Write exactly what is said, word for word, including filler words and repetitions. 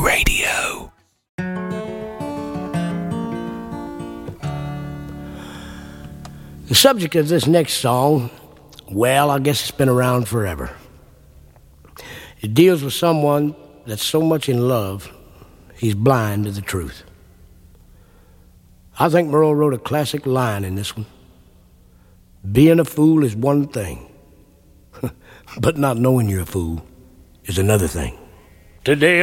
Radio. The subject of this next song, well, I guess it's been around forever. It deals with someone that's so much in love, he's blind to the truth. I think Merle wrote a classic line in this one. Being a fool is one thing, but not knowing you're a fool is another thing. Today